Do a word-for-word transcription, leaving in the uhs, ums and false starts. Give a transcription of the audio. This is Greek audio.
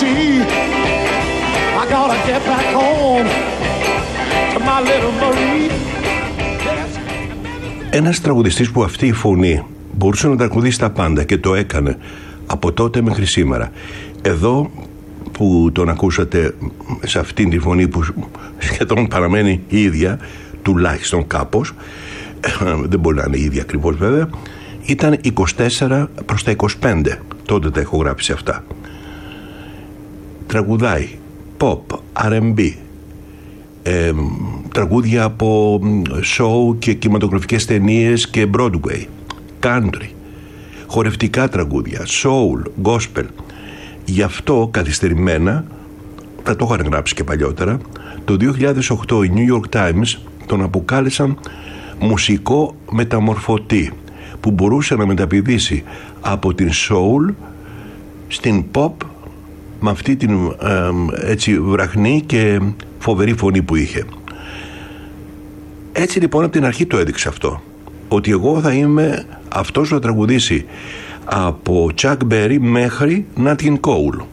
see. I gotta get back home to my little Marie. Ένας τραγουδιστής που αυτή η φωνή μπορούσε να τραγουδήσει τα πάντα και το έκανε από τότε μέχρι σήμερα. Εδώ που τον ακούσατε σε αυτήν τη φωνή που σχεδόν παραμένει η ίδια, τουλάχιστον κάπως, δεν μπορεί να είναι η ίδια ακριβώς βέβαια, ήταν είκοσι τέσσερα προς τα είκοσι πέντε, τότε τα έχω γράψει αυτά. Τραγουδάει pop, αρ εντ μπι, ε, τραγούδια από show και κινηματογραφικές ταινίες και Broadway, country, χορευτικά τραγούδια, soul, gospel. Γι' αυτό καθυστερημένα, θα το είχαν γράψει και παλιότερα, το δύο χιλιάδες οκτώ οι New York Times τον αποκάλεσαν μουσικό μεταμορφωτή, που μπορούσε να μεταπηδήσει από την soul στην pop με αυτή την ε, έτσι βραχνή και φοβερή φωνή που είχε. Έτσι λοιπόν από την αρχή το έδειξε αυτό, ότι εγώ θα είμαι αυτός που θα τραγουδήσει από Chuck Berry μέχρι Nat King Cole.